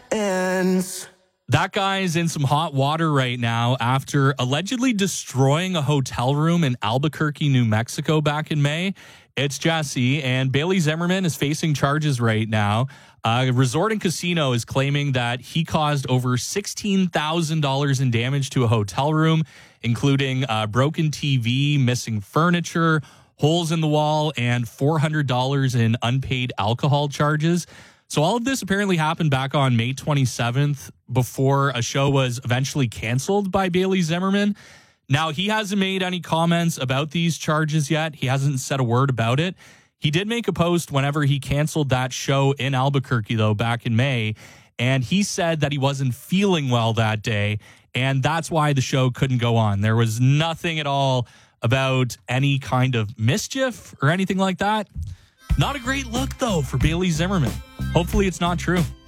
ends. That guy is in some hot water right now after allegedly destroying a hotel room in Albuquerque, New Mexico back in May. It's Jesse, and Bailey Zimmerman is facing charges right now. Resort and Casino is claiming that he caused over $16,000 in damage to a hotel room, including broken TV, missing furniture, holes in the wall, and $400 in unpaid alcohol charges. So all of this apparently happened back on May 27th before a show was eventually canceled by Bailey Zimmerman. Now, he hasn't made any comments about these charges yet. He hasn't said a word about it. He did make a post whenever he canceled that show in Albuquerque, though, back in May, and he said that he wasn't feeling well that day, and that's why the show couldn't go on. There was nothing at all about any kind of mischief or anything like that. Not a great look, though, for Bailey Zimmerman. Hopefully it's not true.